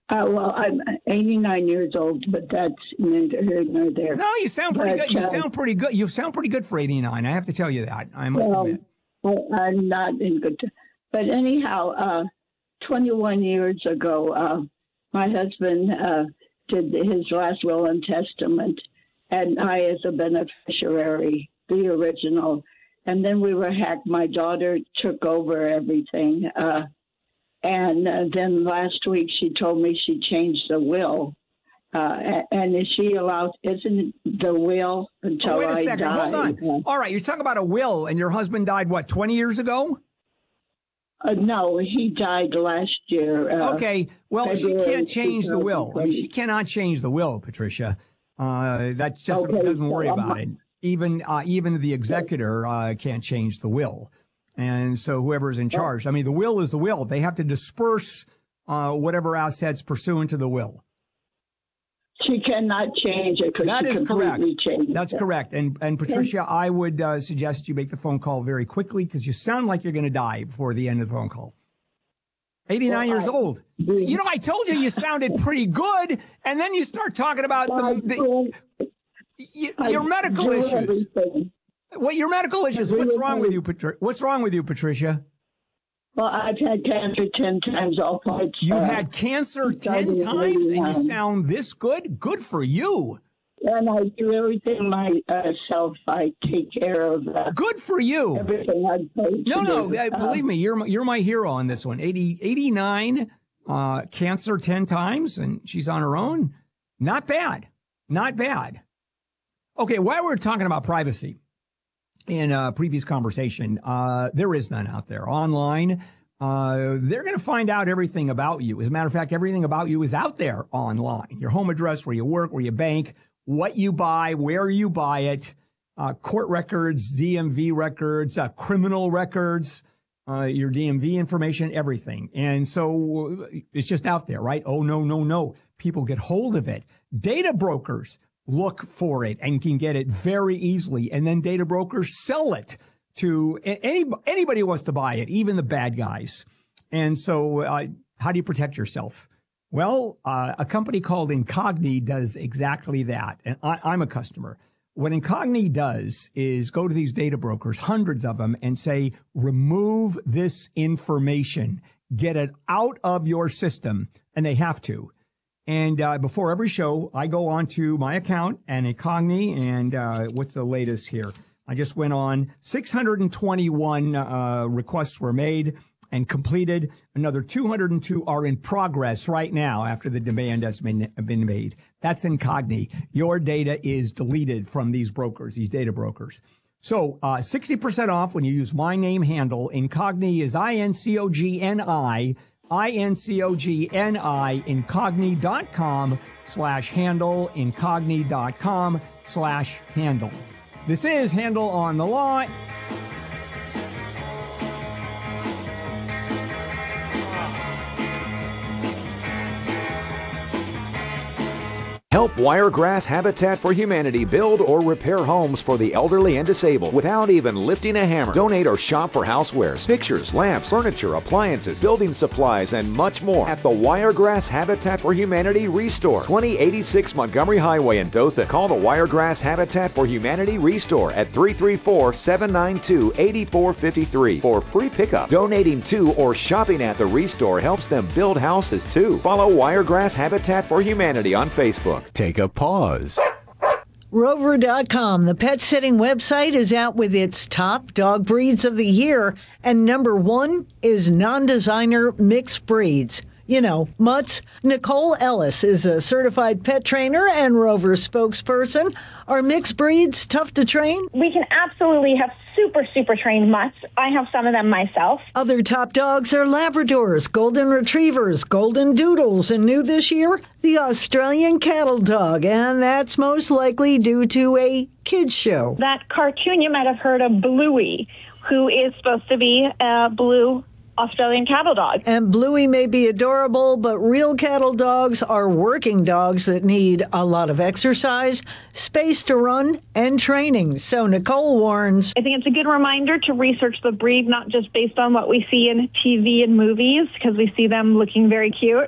Well, I'm 89 years old, but that's neither here nor there. No, you sound pretty good. You sound pretty good. You sound pretty good for 89. I have to tell you that. I must admit. I'm not in good. But anyhow, 21 years ago, my husband did his last will and testament, and I, as a beneficiary, the original. And then we were hacked. My daughter took over everything. And then last week she told me she changed the will. And is she allowed, isn't the will until wait a second. die? Hold on. All right, you're talking about a will, and your husband died, what, 20 years ago? No, he died last year. Okay, well, February she can't change the will. I mean, 2020. she cannot change the will, Patricia. That just Okay, doesn't worry so about it. Even the executor can't change the will. And so whoever's in charge, I mean, the will is the will. They have to disperse whatever assets pursuant to the will. She cannot change it because That she is correct. completely changed That's it. correct. And Patricia, I would suggest you make the phone call very quickly because you sound like you're going to die before the end of the phone call. 89 years old. You know, I told you sounded pretty good, and then you start talking about your medical issues. Everything. What your medical issues? What's wrong with you, What's wrong with you, Patricia? Well, I've had cancer 10 times, all parts. You've had cancer 10 times, and you sound this good? Good for you. And I do everything myself. I take care of Good for you. everything I pay. No, believe me, you're my hero on this one. 89, cancer 10 times, and she's on her own. Not bad. Not bad. Okay, while we're talking about privacy in a previous conversation, there is none out there. Online, they're going to find out everything about you. As a matter of fact, everything about you is out there online. Your home address, where you work, where you bank, what you buy, where you buy it, court records, DMV records, criminal records, your DMV information, everything. And so it's just out there, right? Oh, no. People get hold of it. Data brokers look for it and can get it very easily. And then data brokers sell it to anybody who wants to buy it, even the bad guys. And so how do you protect yourself? Well, a company called Incogni does exactly that. And I'm a customer. What Incogni does is go to these data brokers, hundreds of them, and say, remove this information, get it out of your system. And they have to. And before every show, I go on to my account and Incogni, and what's the latest here? I just went on. 621 requests were made and completed. Another 202 are in progress right now after the demand has been made. That's Incogni. Your data is deleted from these brokers, these data brokers. So 60% off when you use my name handle. Incogni is INCOGNI. INCOGNI, incogni.com/handle, incogni.com/handle. This is Handle on the Law. Help Wiregrass Habitat for Humanity build or repair homes for the elderly and disabled without even lifting a hammer. Donate or shop for housewares, pictures, lamps, furniture, appliances, building supplies, and much more at the Wiregrass Habitat for Humanity Restore, 2086 Montgomery Highway in Dothan. Call the Wiregrass Habitat for Humanity Restore at 334-792-8453 for free pickup. Donating to or shopping at the Restore helps them build houses too. Follow Wiregrass Habitat for Humanity on Facebook. Take a pause. Rover.com, the pet sitting website, is out with its top dog breeds of the year, and number one is non-designer mixed breeds. You know, mutts. Nicole Ellis is a certified pet trainer and Rover spokesperson. Are mixed breeds tough to train? We can absolutely have super trained mutts. I have some of them myself. Other top dogs are Labradors, Golden Retrievers, Golden Doodles, and new this year, the Australian Cattle Dog. And that's most likely due to a kids show. That cartoon, you might have heard of Bluey, who is supposed to be a blue Australian cattle dog. And Bluey may be adorable, but real cattle dogs are working dogs that need a lot of exercise, space to run, and training. So Nicole warns, I think it's a good reminder to research the breed, not just based on what we see in TV and movies, because we see them looking very cute.